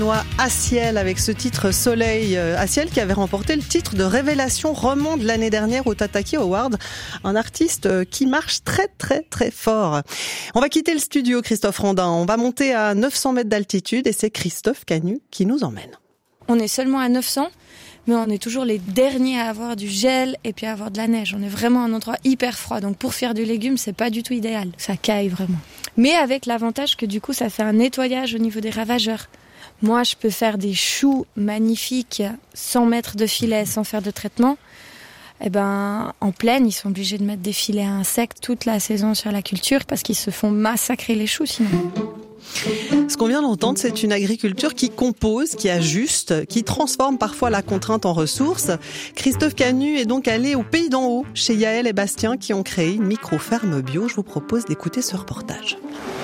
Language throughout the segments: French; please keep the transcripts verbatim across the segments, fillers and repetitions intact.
Aciel avec ce titre Soleil. Aciel qui avait remporté le titre de révélation roman de l'année dernière au Tataki Award. Un artiste qui marche très très très fort. On va quitter le studio, Christophe Randin. On va monter à neuf cents mètres d'altitude et c'est Christophe Canu qui nous emmène. On est seulement à neuf cents, mais on est toujours les derniers à avoir du gel et puis à avoir de la neige. On est vraiment à un endroit hyper froid. Donc pour faire du légume, c'est pas du tout idéal. Ça caille vraiment. Mais avec l'avantage que du coup, ça fait un nettoyage au niveau des ravageurs. Moi, je peux faire des choux magnifiques sans mettre de filet, sans faire de traitement. Eh ben, en plaine, ils sont obligés de mettre des filets à insectes toute la saison sur la culture parce qu'ils se font massacrer les choux sinon. Ce qu'on vient d'entendre, c'est une agriculture qui compose, qui ajuste, qui transforme parfois la contrainte en ressources. Christophe Canu est donc allé au Pays d'en Haut, chez Yaël et Bastien, qui ont créé une micro-ferme bio. Je vous propose d'écouter ce reportage.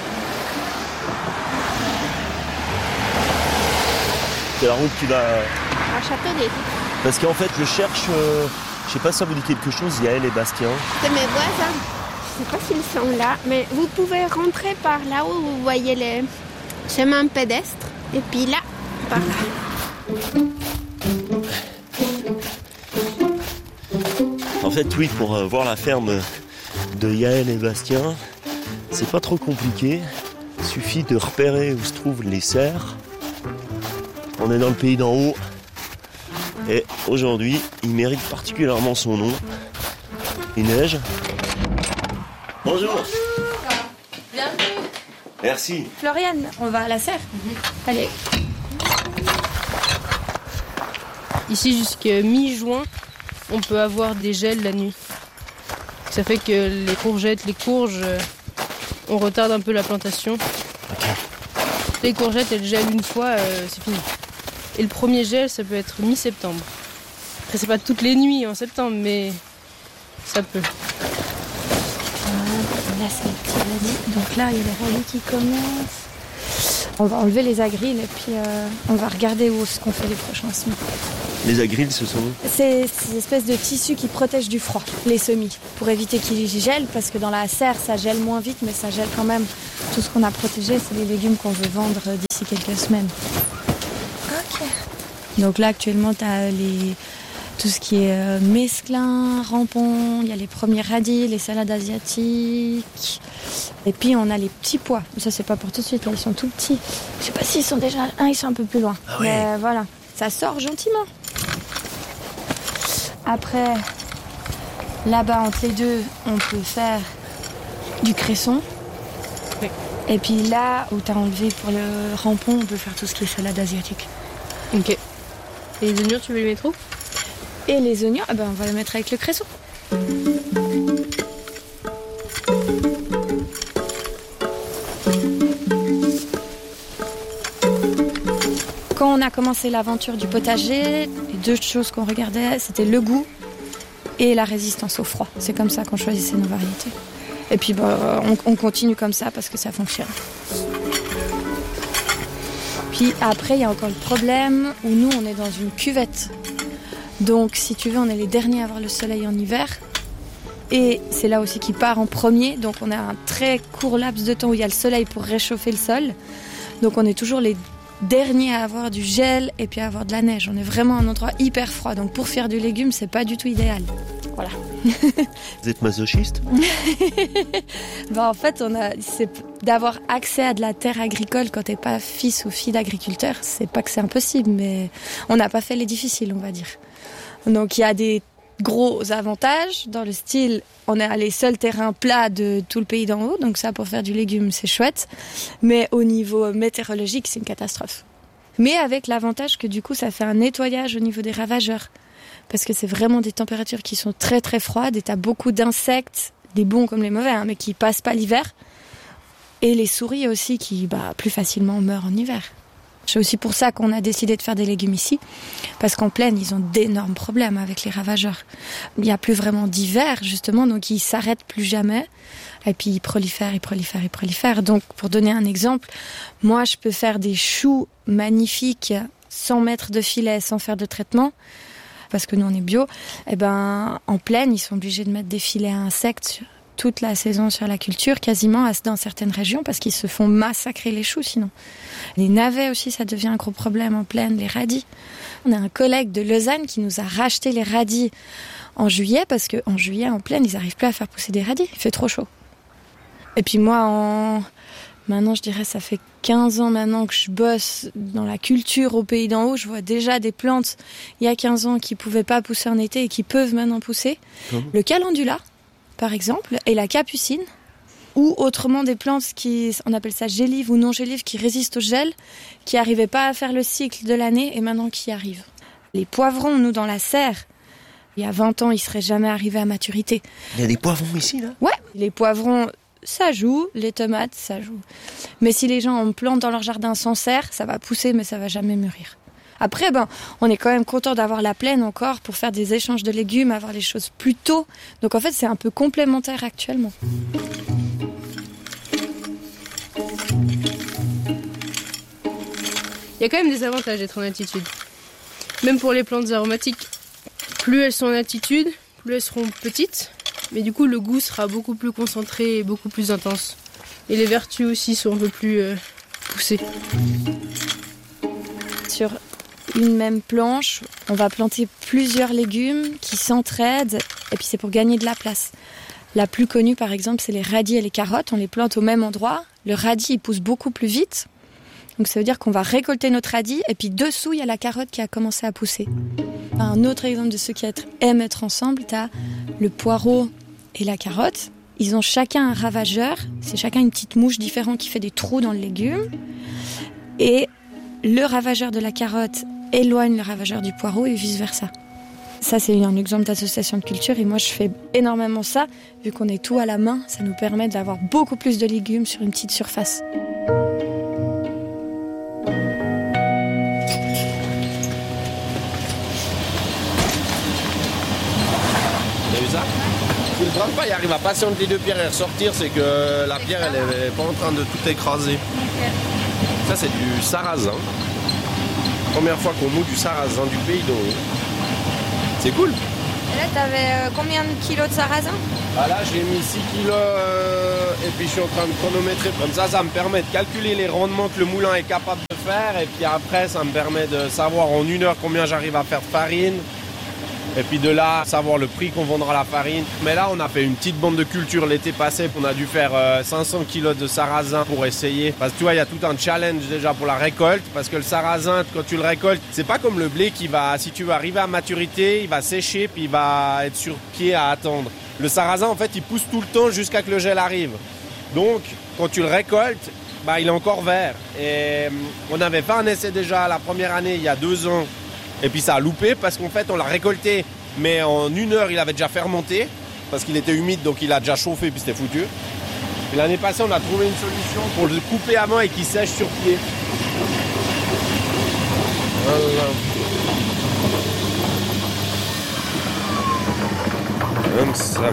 C'est la route qui va... À Châteaudet. Parce qu'en fait, je cherche... Euh, je sais pas si ça vous dit quelque chose, Yaël et Bastien. C'est mes voisins. Je sais pas s'ils sont là, mais vous pouvez rentrer par là où vous voyez les chemins pédestres. Et puis là, par là. En fait, oui, pour euh, voir la ferme de Yaël et Bastien, c'est pas trop compliqué. Il suffit de repérer où se trouvent les serres. On est dans le Pays d'en Haut et aujourd'hui, il mérite particulièrement son nom. Il neige. Bonjour. Bonjour. Bienvenue. Merci. Floriane, on va à la serre. Mm-hmm. Allez. Ici, jusqu'à mi-juin, on peut avoir des gels la nuit. Ça fait que les courgettes, les courges, on retarde un peu la plantation. Okay. Les courgettes, elles gèlent une fois, euh, c'est fini. Et le premier gel, ça peut être mi-septembre. Après, c'est pas toutes les nuits en septembre, mais ça peut. Là, c'est les petits radis. Donc là, il y a les radis qui commencent. On va enlever les agrilles et puis euh, on va regarder où ce qu'on fait les prochains semis. Les agrilles, ce sont... C'est ces espèces de tissus qui protègent du froid, les semis, pour éviter qu'ils gèlent, parce que dans la serre, ça gèle moins vite, mais ça gèle quand même. Tout ce qu'on a protégé, c'est les légumes qu'on veut vendre d'ici quelques semaines. Ok. Donc là, actuellement, tu as les... tout ce qui est euh, mesclun, rampon, il y a les premiers radis, les salades asiatiques. Et puis on a les petits pois. Ça, c'est pas pour tout de suite, là, ils sont tout petits. Je sais pas s'ils sont déjà... Un, ils sont un peu plus loin. Ah ouais. Mais voilà, ça sort gentiment. Après, là-bas, entre les deux, on peut faire du cresson. Oui. Et puis là, où tu as enlevé pour le rampon, on peut faire tout ce qui est salade asiatique. Ok. Et les oignons, tu veux les mettre où ? Et les oignons, eh ben, on va les mettre avec le cresson. Quand on a commencé l'aventure du potager, les deux choses qu'on regardait, c'était le goût et la résistance au froid. C'est comme ça qu'on choisissait nos variétés. Et puis bah, on, on continue comme ça parce que ça fonctionne. Puis après, il y a encore le problème où nous, on est dans une cuvette. Donc, si tu veux, on est les derniers à avoir le soleil en hiver. Et c'est là aussi qu'il part en premier. Donc, on a un très court laps de temps où il y a le soleil pour réchauffer le sol. Donc, on est toujours les derniers à avoir du gel et puis à avoir de la neige. On est vraiment à un endroit hyper froid. Donc, pour faire du légume, c'est pas du tout idéal. Voilà. Vous êtes masochiste ? Ben, en fait, on a, c'est d'avoir accès à de la terre agricole quand t'es pas fils ou fille d'agriculteur. C'est pas que c'est impossible, mais on n'a pas fait les difficiles, on va dire. Donc il y a des gros avantages dans le style, on a les seuls terrains plats de tout le Pays d'en Haut, donc ça pour faire du légume c'est chouette, mais au niveau météorologique c'est une catastrophe. Mais avec l'avantage que du coup ça fait un nettoyage au niveau des ravageurs, parce que c'est vraiment des températures qui sont très très froides et t'as beaucoup d'insectes, des bons comme les mauvais, hein, mais qui passent pas l'hiver, et les souris aussi qui bah, plus facilement meurent en hiver. C'est aussi pour ça qu'on a décidé de faire des légumes ici, parce qu'en plaine, ils ont d'énormes problèmes avec les ravageurs. Il n'y a plus vraiment d'hiver, justement, donc ils s'arrêtent plus jamais. Et puis ils prolifèrent, ils prolifèrent, ils prolifèrent. Donc, pour donner un exemple, moi, je peux faire des choux magnifiques sans mettre de filet, sans faire de traitement, parce que nous, on est bio. Et ben, en plaine, ils sont obligés de mettre des filets à insectes toute la saison sur la culture, quasiment dans certaines régions, parce qu'ils se font massacrer les choux sinon. Les navets aussi, ça devient un gros problème en plaine, les radis. On a un collègue de Lausanne qui nous a racheté les radis en juillet, parce qu'en juillet, en plaine, ils n'arrivent plus à faire pousser des radis, il fait trop chaud. Et puis moi, en... maintenant, je dirais, ça fait quinze ans maintenant que je bosse dans la culture au Pays d'en Haut. Je vois déjà des plantes, il y a quinze ans, qui ne pouvaient pas pousser en été et qui peuvent maintenant pousser. Mmh. Le calendula, par exemple, et la capucine, ou autrement des plantes qui, on appelle ça gélives ou non gélives, qui résistent au gel, qui n'arrivaient pas à faire le cycle de l'année et maintenant qui arrivent. Les poivrons, nous, dans la serre, il y a vingt ans, ils ne seraient jamais arrivés à maturité. Il y a des poivrons ici, là ? Ouais, les poivrons... ça joue, les tomates, ça joue. Mais si les gens en plantent dans leur jardin sans serre, ça va pousser, mais ça va jamais mûrir. Après, ben, on est quand même content d'avoir la plaine encore pour faire des échanges de légumes, avoir les choses plus tôt. Donc en fait, c'est un peu complémentaire actuellement. Il y a quand même des avantages d'être en altitude. Même pour les plantes aromatiques, plus elles sont en altitude, plus elles seront petites. Mais du coup, le goût sera beaucoup plus concentré et beaucoup plus intense. Et les vertus aussi sont un peu plus euh, poussées. Sur une même planche, on va planter plusieurs légumes qui s'entraident. Et puis c'est pour gagner de la place. La plus connue, par exemple, c'est les radis et les carottes. On les plante au même endroit. Le radis, il pousse beaucoup plus vite. Donc ça veut dire qu'on va récolter notre radis. Et puis dessous, il y a la carotte qui a commencé à pousser. Un autre exemple de ceux qui aiment être ensemble, tu as le poireau et la carotte. Ils ont chacun un ravageur. C'est chacun une petite mouche différente qui fait des trous dans le légume. Et le ravageur de la carotte éloigne le ravageur du poireau et vice-versa. Ça, c'est un exemple d'association de culture. Et moi, je fais énormément ça. Vu qu'on est tout à la main, ça nous permet d'avoir beaucoup plus de légumes sur une petite surface. Si le grand pas il arrive à passer entre les deux pierres et ressortir, c'est que la pierre elle est pas en train de tout écraser. Ça c'est du sarrasin. Première fois qu'on moue du sarrasin du Pays d'en Haut. C'est cool. Et là t'avais euh, combien de kilos de sarrasin ? Ah là j'ai mis six kilos euh, et puis je suis en train de chronométrer. Comme ça, ça me permet de calculer les rendements que le moulin est capable de faire. Et puis après ça me permet de savoir en une heure combien j'arrive à faire de farine. Et puis de là, savoir le prix qu'on vendra la farine. Mais là, on a fait une petite bande de culture l'été passé. On a dû faire euh, cinq cents kilos de sarrasin pour essayer. Parce que tu vois, il y a tout un challenge déjà pour la récolte. Parce que le sarrasin, quand tu le récoltes, c'est pas comme le blé qui va, si tu veux arriver à maturité, il va sécher puis il va être sur pied à attendre. Le sarrasin, en fait, il pousse tout le temps jusqu'à que le gel arrive. Donc, quand tu le récoltes, bah, il est encore vert. Et on avait fait un essai déjà la première année, il y a deux ans. Et puis ça a loupé parce qu'en fait on l'a récolté, mais en une heure il avait déjà fermenté parce qu'il était humide, donc il a déjà chauffé puis c'était foutu. Et l'année passée on a trouvé une solution pour le couper à main et qu'il sèche sur pied. Comme ça.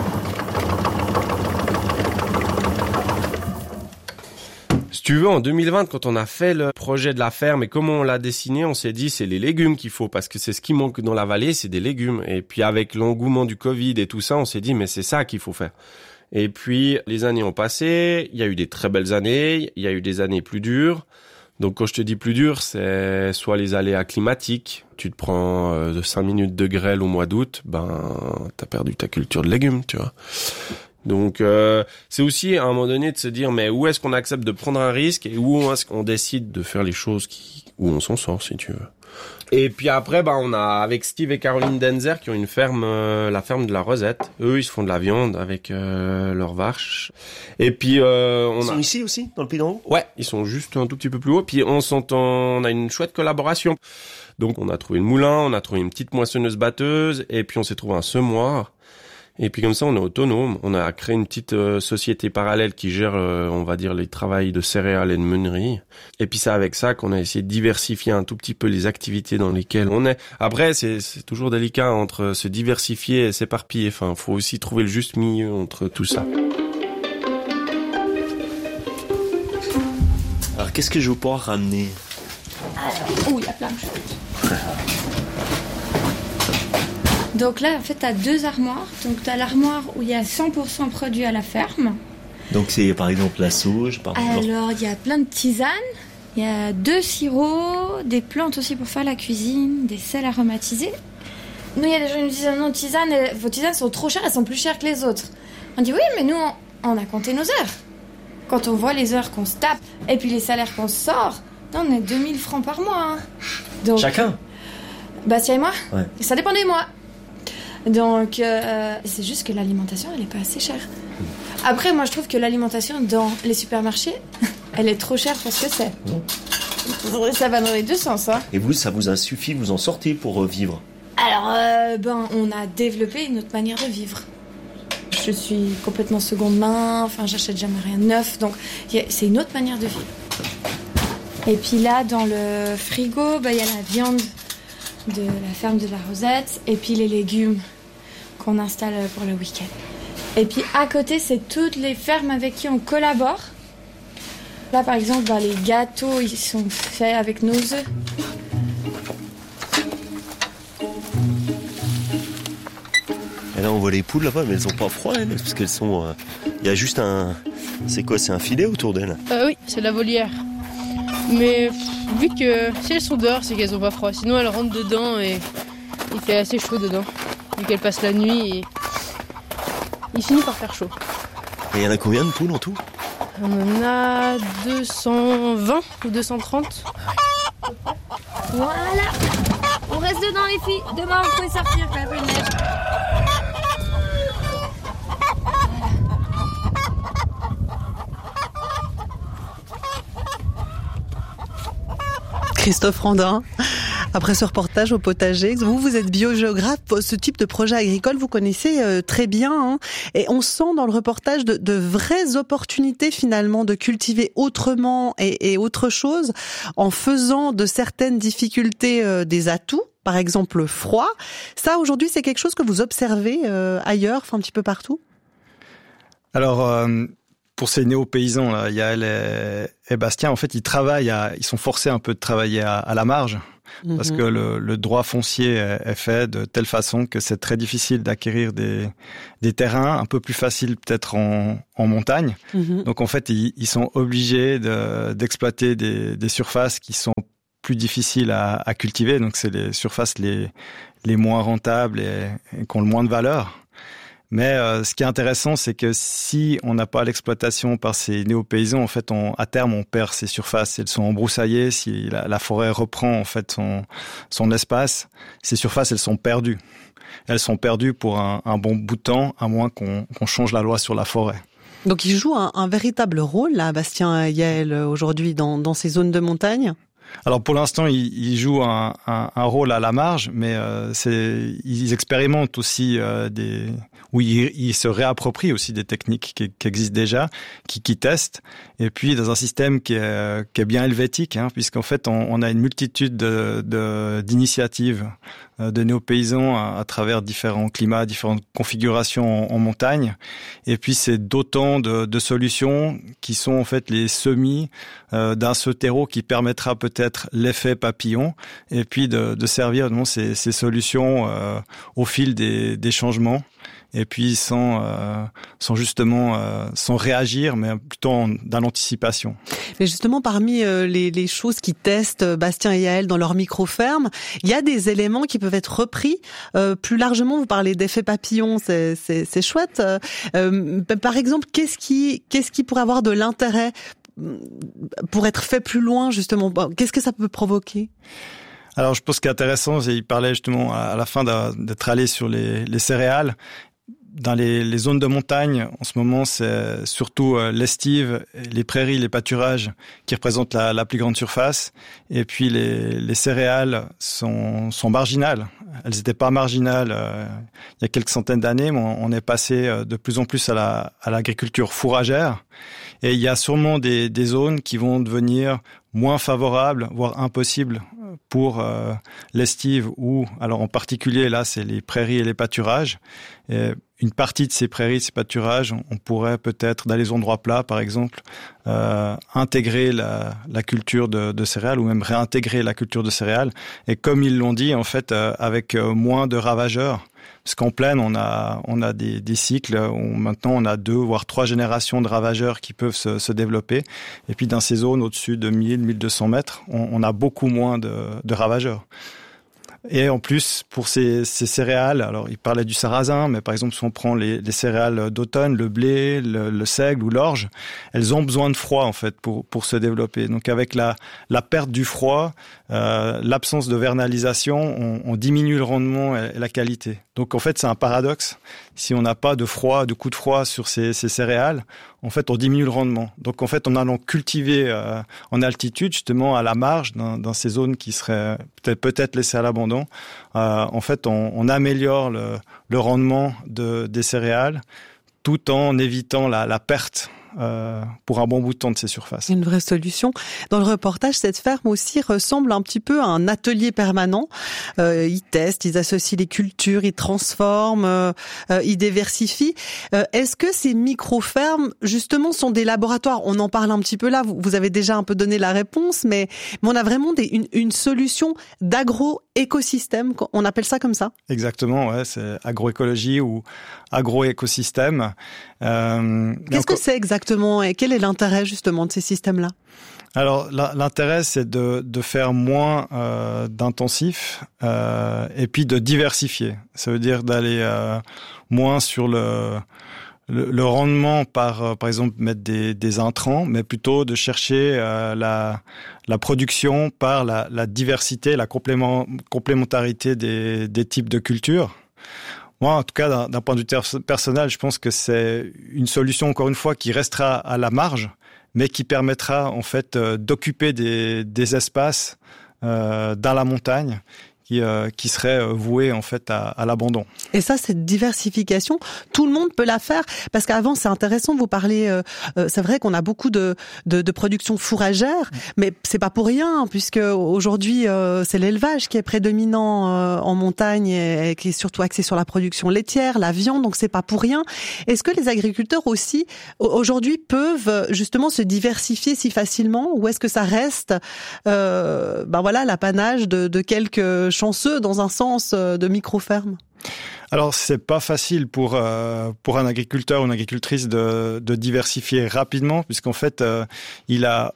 Si tu veux, en deux mille vingt, quand on a fait le projet de la ferme et comment on l'a dessiné, on s'est dit c'est les légumes qu'il faut parce que c'est ce qui manque dans la vallée, c'est des légumes. Et puis avec l'engouement du Covid et tout ça, on s'est dit mais c'est ça qu'il faut faire. Et puis les années ont passé, il y a eu des très belles années, il y a eu des années plus dures. Donc quand je te dis plus dur, c'est soit les aléas climatiques, tu te prends euh, cinq minutes de grêle au mois d'août, ben t'as perdu ta culture de légumes, tu vois. Donc euh, c'est aussi à un moment donné de se dire mais où est-ce qu'on accepte de prendre un risque et où est-ce qu'on décide de faire les choses qui où on s'en sort si tu veux. Et puis après bah on a avec Steve et Caroline Denzer qui ont une ferme euh, la ferme de la Rosette. Eux ils se font de la viande avec euh, leurs vaches. Et puis euh, on ils sont a... ici aussi dans le Pays d'en Haut. Ouais, ils sont juste un tout petit peu plus haut puis on s'entend, on a une chouette collaboration. Donc on a trouvé le moulin, on a trouvé une petite moissonneuse batteuse et puis on s'est trouvé un semoir. Et puis comme ça, on est autonome. On a créé une petite euh, société parallèle qui gère, euh, on va dire, les travails de céréales et de meunerie. Et puis c'est avec ça qu'on a essayé de diversifier un tout petit peu les activités dans lesquelles on est. Après, c'est, c'est toujours délicat entre se diversifier et s'éparpiller. Enfin, faut aussi trouver le juste milieu entre tout ça. Alors, qu'est-ce que je vais pouvoir ramener ? Alors, oh, il y a plein de choses. Donc là, en fait, tu as deux armoires. Donc tu as l'armoire où il y a cent pour cent produits à la ferme. Donc c'est par exemple la sauge, par exemple. Alors il y a plein de tisanes, il y a deux sirops, des plantes aussi pour faire la cuisine, des sels aromatisés. Nous, il y a des gens qui nous disent non, tisanes, vos tisanes sont trop chères, elles sont plus chères que les autres. On dit oui, mais nous, on, on a compté nos heures. Quand on voit les heures qu'on se tape et puis les salaires qu'on sort, on est deux mille francs par mois. Hein. Donc, chacun Bastien et moi ouais. Ça dépend des mois. Donc euh, c'est juste que l'alimentation, elle n'est pas assez chère. Après, moi, je trouve que l'alimentation dans les supermarchés, elle est trop chère pour ce que c'est. Mmh. Ça va dans les deux sens. Hein. Et vous, ça vous a suffi, vous en sortez pour vivre? Alors, euh, ben, on a développé une autre manière de vivre. Je suis complètement seconde main, enfin, j'achète jamais rien de neuf, donc c'est une autre manière de vivre. Et puis là, dans le frigo, ben, y a la viande de la ferme de la Rosette, et puis les légumes qu'on installe pour le week-end. Et puis à côté, c'est toutes les fermes avec qui on collabore. Là, par exemple, bah, les gâteaux, ils sont faits avec nos œufs. Et là, on voit les poules là-bas, mais elles ont pas froid, elles, parce qu'elles sont... Il euh, y a juste un... C'est quoi, c'est un filet autour d'elles? euh, Oui, c'est la volière. Mais vu que si elles sont dehors, c'est qu'elles ont pas froid. Sinon, elles rentrent dedans et il fait assez chaud dedans. Vu qu'elles passent la nuit et... Il finit par faire chaud. Et il y en a combien de poules en tout? On en a deux cent vingt ou deux cent trente. Voilà. On reste dedans les filles. Demain vous pouvez sortir quand il y a peu de neige. Christophe Randin, après ce reportage au potager, vous, vous êtes biogéographe, ce type de projet agricole, vous connaissez euh, très bien, hein, et on sent dans le reportage de, de vraies opportunités finalement de cultiver autrement et, et autre chose, en faisant de certaines difficultés euh, des atouts, par exemple le froid. Ça, aujourd'hui, c'est quelque chose que vous observez euh, ailleurs, enfin un petit peu partout? Alors... Euh... Pour ces néo-paysans, là, Yael et, et Bastien, en fait, ils travaillent, à, ils sont forcés un peu de travailler à, à la marge, mmh. parce que le, le droit foncier est, est fait de telle façon que c'est très difficile d'acquérir des, des terrains, un peu plus facile peut-être en, en montagne. Mmh. Donc en fait, ils, ils sont obligés de, d'exploiter des, des surfaces qui sont plus difficiles à, à cultiver. Donc c'est les surfaces les, les moins rentables et, et qui ont le moins de valeur. Mais euh, ce qui est intéressant, c'est que si on n'a pas l'exploitation par ces néo-paysans, en fait, on, à terme, on perd ces surfaces. Elles sont embroussaillées. Si la, la forêt reprend en fait son, son espace, ces surfaces, elles sont perdues. Elles sont perdues pour un, un bon bout de temps, à moins qu'on, qu'on change la loi sur la forêt. Donc, il joue un, un véritable rôle, là, Bastien et Yael, aujourd'hui, dans, dans ces zones de montagne? Alors pour l'instant, ils, ils jouent un, un, un rôle à la marge, mais euh, c'est, ils expérimentent aussi euh, des, où ils, ils se réapproprient aussi des techniques qui, qui existent déjà, qui, qui testent, et puis dans un système qui est, qui est bien helvétique, hein, puisqu'en fait on, on a une multitude de, de, d'initiatives de néo-paysans à, à travers différents climats, différentes configurations en, en montagne, et puis c'est d'autant de, de solutions qui sont en fait les semis euh, d'un ce terreau qui permettra peut-être l'effet papillon, et puis de, de servir non, ces, ces solutions euh, au fil des, des changements, et puis sans, euh, sans justement euh, sans réagir, mais plutôt en, dans l'anticipation. Mais justement, parmi euh, les, les choses qui testent Bastien et Yael dans leur micro-ferme, il y a des éléments qui peuvent être repris euh, plus largement. Vous parlez d'effet papillon, c'est, c'est, c'est chouette. Euh, par exemple, qu'est-ce qui, qu'est-ce qui pourrait avoir de l'intérêt pour être fait plus loin, justement? Qu'est-ce que ça peut provoquer? Alors, je pense qu'il est intéressant, c'est, il parlait justement à la fin d'être allé sur les, les céréales. Dans les, les zones de montagne, en ce moment, c'est surtout euh, l'estive, les prairies, les pâturages qui représentent la, la plus grande surface. Et puis les, les céréales sont, sont marginales. Elles n'étaient pas marginales euh, il y a quelques centaines d'années, mais on, on est passé euh, de plus en plus à, la, à l'agriculture fourragère. Et il y a sûrement des, des zones qui vont devenir moins favorables, voire impossibles pour euh, l'estive, ou alors en particulier là, c'est les prairies et les pâturages. Et une partie de ces prairies, de ces pâturages, on pourrait peut-être, dans les endroits plats, par exemple, euh, intégrer la, la culture de, de céréales, ou même réintégrer la culture de céréales. Et comme ils l'ont dit, en fait, euh, avec moins de ravageurs, Parce qu'en plaine, on a, on a des, des cycles où maintenant on a deux voire trois générations de ravageurs qui peuvent se, se développer. Et puis dans ces zones au-dessus de mille, mille deux cents mètres, on, on a beaucoup moins de, de ravageurs. Et en plus, pour ces, ces céréales, alors il parlait du sarrasin, mais par exemple, si on prend les, les céréales d'automne, le blé, le, le seigle ou l'orge, elles ont besoin de froid en fait pour pour se développer. Donc avec la la perte du froid, euh, l'absence de vernalisation, on, on diminue le rendement et, et la qualité. Donc en fait, c'est un paradoxe. Si on n'a pas de froid, de coup de froid sur ces, ces céréales, en fait, on diminue le rendement. Donc en fait, en allant cultiver euh, en altitude, justement à la marge, dans, dans ces zones qui seraient peut-être peut-être laissées à l'abandon, euh, en fait, on, on améliore le, le rendement de, des céréales, tout en évitant la, la perte. Euh, pour un bon bout de temps de ces surfaces. Une vraie solution. Dans le reportage, cette ferme aussi ressemble un petit peu à un atelier permanent. Euh, ils testent, ils associent les cultures, ils transforment, euh, ils diversifient. Euh, est-ce que ces micro-fermes, justement, sont des laboratoires? On en parle un petit peu là, vous, vous avez déjà un peu donné la réponse, mais, mais on a vraiment des, une, une solution d'agro-écosystème, on appelle ça comme ça? Exactement, ouais, c'est agroécologie ou agro-écosystème. Euh, Qu'est-ce encore... que c'est exactement et quel est l'intérêt justement de ces systèmes-là? Alors l'intérêt c'est de, de faire moins euh, d'intensif euh, et puis de diversifier. Ça veut dire d'aller euh, moins sur le, le, le rendement par euh, par exemple mettre des, des intrants, mais plutôt de chercher euh, la, la production par la, la diversité, la complément, complémentarité des, des types de cultures. Moi, en tout cas, d'un, d'un point de vue personnel, je pense que c'est une solution, encore une fois, qui restera à la marge, mais qui permettra, en fait, euh, d'occuper des, des espaces euh, dans la montagne qui, euh, qui seraient voués, en fait, à, à l'abandon. Et ça, cette diversification, tout le monde peut la faire, parce qu'avant, c'est intéressant, vous parlez, euh, euh, c'est vrai qu'on a beaucoup de, de, de production fourragère, mais c'est pas pour rien, puisque aujourd'hui, euh, c'est l'élevage qui est prédominant euh, en montagne et, et qui est surtout axé sur la production laitière, la viande, donc c'est pas pour rien. Est-ce que les agriculteurs aussi, aujourd'hui, peuvent justement se diversifier si facilement, ou est-ce que ça reste, euh, ben voilà, l'apanage de, de quelques chanceux dans un sens de micro-ferme? Alors c'est pas facile pour euh, pour un agriculteur ou une agricultrice de de diversifier rapidement, puisqu'en fait euh, il a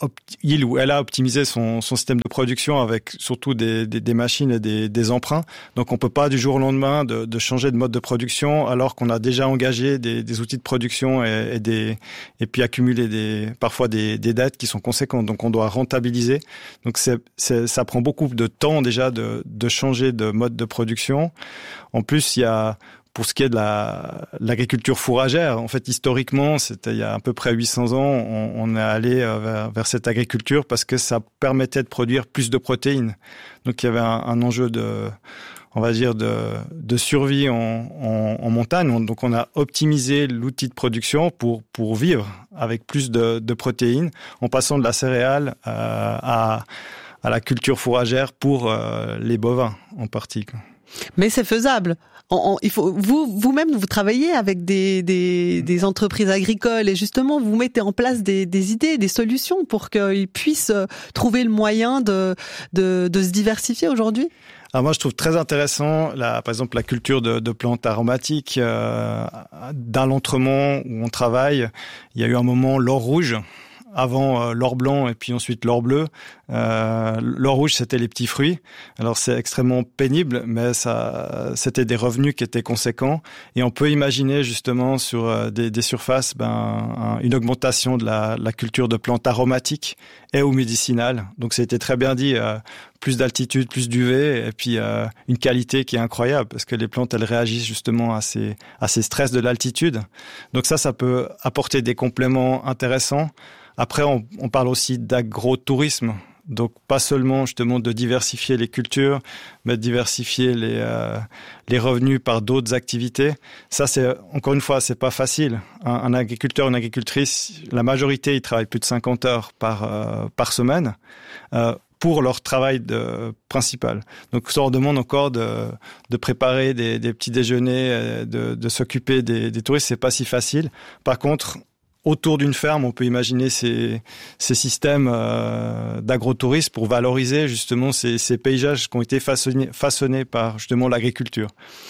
il ou elle a optimisé son, son système de production avec surtout des, des, des machines et des, des emprunts. Donc on peut pas du jour au lendemain de, de changer de mode de production alors qu'on a déjà engagé des, des outils de production et, et des et puis accumulé des parfois des, des dettes qui sont conséquentes. Donc on doit rentabiliser. Donc c'est, c'est ça prend beaucoup de temps déjà de, de changer de mode de production. En plus il y a pour ce qui est de la, l'agriculture fourragère, en fait, historiquement, c'était il y a à peu près huit cents ans, on, on est allé vers, vers cette agriculture parce que ça permettait de produire plus de protéines. Donc, il y avait un, un enjeu de, on va dire, de, de survie en, en, en montagne. Donc, on a optimisé l'outil de production pour, pour vivre avec plus de, de protéines en passant de la céréale euh, à, à la culture fourragère pour euh, les bovins en particulier. Mais c'est faisable. En, en, il faut, vous, vous-même, vous travaillez avec des, des, des entreprises agricoles et justement, vous mettez en place des, des idées, des solutions pour qu'ils puissent trouver le moyen de, de, de se diversifier aujourd'hui. Alors moi, je trouve très intéressant, la, par exemple, la culture de, de plantes aromatiques. Euh, dans l'Entremont où on travaille, il y a eu un moment l'or rouge. Avant euh, l'or blanc et puis ensuite l'or bleu. Euh, l'or rouge, c'était les petits fruits. Alors c'est extrêmement pénible, mais ça, c'était des revenus qui étaient conséquents. Et on peut imaginer justement sur euh, des, des surfaces, ben, un, une augmentation de la, la culture de plantes aromatiques et ou médicinales. Donc c'était très bien dit, euh, plus d'altitude, plus d'U V, et puis euh, une qualité qui est incroyable parce que les plantes, elles réagissent justement à ces, à ces stress de l'altitude. Donc ça, ça peut apporter des compléments intéressants. Après, on, on parle aussi d'agrotourisme, donc pas seulement justement de diversifier les cultures, mais de diversifier les euh, les revenus par d'autres activités. Ça, c'est encore une fois, c'est pas facile. Un, un agriculteur, une agricultrice, la majorité, ils travaillent plus de cinquante heures par euh, par semaine. Euh, pour leur travail de, principal. Donc ça leur demande encore de, de préparer des, des petits déjeuners, de, de s'occuper des, des touristes, c'est pas si facile. Par contre, autour d'une ferme, on peut imaginer ces, ces systèmes euh, d'agrotourisme pour valoriser justement ces, ces paysages qui ont été façonnés, façonnés par justement l'agriculture.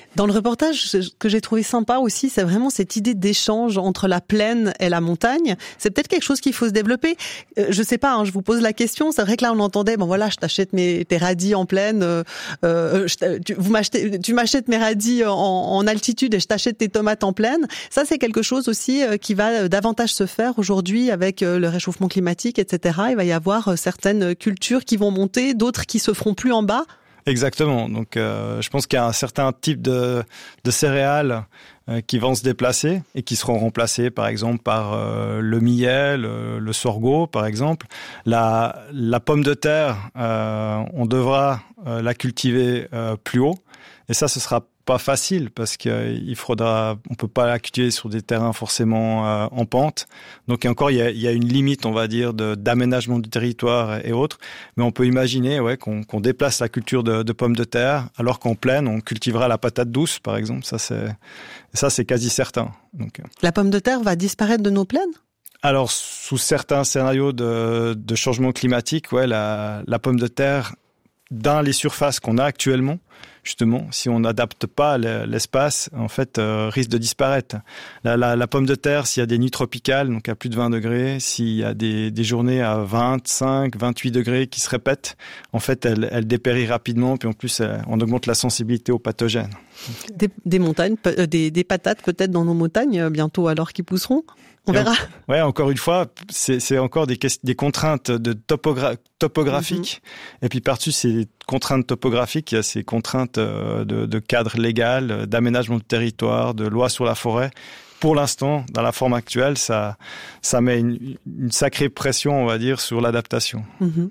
Dans le reportage, ce que j'ai trouvé sympa aussi, c'est vraiment cette idée d'échange entre la plaine et la montagne. C'est peut-être quelque chose qu'il faut se développer. Euh, je sais pas, hein, je vous pose la question. C'est vrai que là, on entendait, bon voilà, je t'achète mes tes radis en plaine, euh, euh, je, tu, vous m'achetez, tu m'achètes mes radis en, en altitude et je t'achète tes tomates en plaine. Ça, c'est quelque chose aussi euh, qui va davantage se faire aujourd'hui avec euh, le réchauffement climatique, et cetera. Il va y avoir euh, certaines cultures qui vont monter, d'autres qui se feront plus en bas. Exactement. Donc, euh, je pense qu'il y a un certain type de, de céréales euh, qui vont se déplacer et qui seront remplacées, par exemple, par euh, le millet, le, le sorgho, par exemple. La, la pomme de terre, euh, on devra euh, la cultiver euh, plus haut. Et ça, ce sera pas facile parce qu'il faudra, on peut pas la cultiver sur des terrains forcément euh, en pente. Donc encore, il y a, il y a une limite, on va dire, de, d'aménagement du territoire et autres. Mais on peut imaginer, ouais, qu'on, qu'on déplace la culture de, de pommes de terre, alors qu'en plaine, on cultivera la patate douce, par exemple. Ça, c'est, ça, c'est quasi certain. Donc, la pomme de terre va disparaître de nos plaines ? Alors, sous certains scénarios de, de changement climatique, ouais, la, la pomme de terre, dans les surfaces qu'on a actuellement, justement, si on n'adapte pas l'espace, en fait, euh, risque de disparaître. La, la, la pomme de terre, s'il y a des nuits tropicales, donc à plus de vingt degrés, s'il y a des, des journées à vingt-cinq, vingt-huit degrés qui se répètent, en fait, elle, elle dépérit rapidement, puis en plus, elle, on augmente la sensibilité aux pathogènes. Des, des montagnes, des, des patates peut-être dans nos montagnes bientôt alors qui pousseront. On verra. En, ouais, encore une fois, c'est, c'est encore des, des contraintes de topogra- topographiques. Mm-hmm. Et puis par-dessus ces contraintes topographiques, il y a ces contraintes de, de cadre légal, d'aménagement de territoire, de loi sur la forêt. Pour l'instant, dans la forme actuelle, ça, ça met une, une sacrée pression, on va dire, sur l'adaptation. Mm-hmm.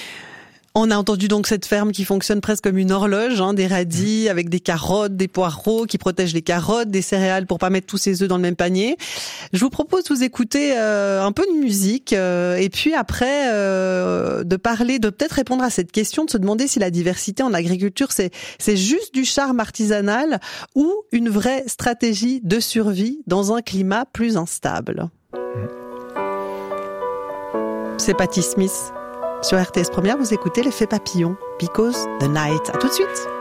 On a entendu donc cette ferme qui fonctionne presque comme une horloge, hein, des radis avec des carottes, des poireaux qui protègent les carottes, des céréales pour pas mettre tous ses œufs dans le même panier. Je vous propose de vous écouter euh, un peu de musique euh, et puis après euh, de parler, de peut-être répondre à cette question, de se demander si la diversité en agriculture c'est c'est juste du charme artisanal ou une vraie stratégie de survie dans un climat plus instable. C'est Patti Smith. Sur R T S Première, vous écoutez l'effet papillon, Because the Night. À tout de suite.